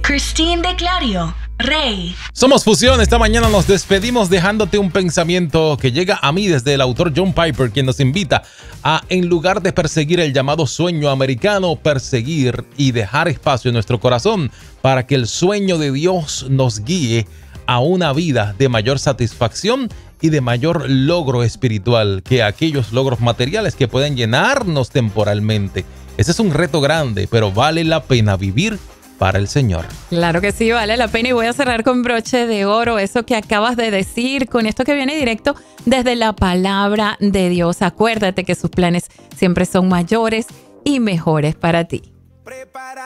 Christine de Clario, Rey. Somos Fusión. Esta mañana nos despedimos dejándote un pensamiento que llega a mí desde el autor John Piper, quien nos invita a, en lugar de perseguir el llamado sueño americano, perseguir y dejar espacio en nuestro corazón para que el sueño de Dios nos guíe a una vida de mayor satisfacción y de mayor logro espiritual que aquellos logros materiales que pueden llenarnos temporalmente. Ese es un reto grande, pero vale la pena vivir para el Señor. Claro que sí, vale la pena, y voy a cerrar con broche de oro eso que acabas de decir, con esto que viene directo desde la palabra de Dios. Acuérdate que sus planes siempre son mayores y mejores para ti.